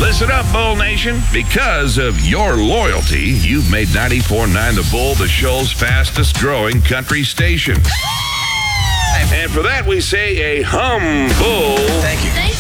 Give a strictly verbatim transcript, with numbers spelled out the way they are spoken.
Listen up, Bull Nation. Because of your loyalty, you've made ninety-four point nine The Bull the show's fastest growing country station. And for that, we say a hum bull. Thank you. Thank